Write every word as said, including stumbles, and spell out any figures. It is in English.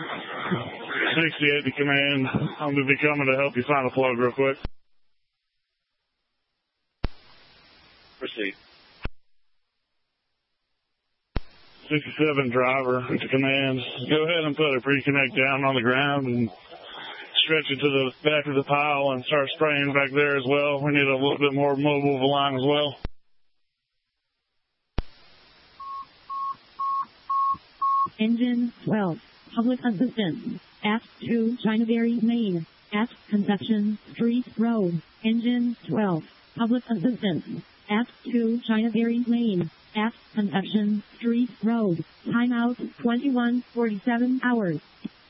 sixty-eight to command. I'm going to be coming to help you find a plug real quick. Proceed. sixty-seven driver to command. Go ahead and put a pre-connect down on the ground and stretch it to the back of the pile and start spraying back there as well. We need a little bit more mobile line as well. Engine twelve, public assistance, F two Chinaberry, Maine, F Conception Street Road. Engine twelve, public assistance, F two Chinaberry, Maine, F Conception Street Road. Timeout twenty-one forty-seven hours.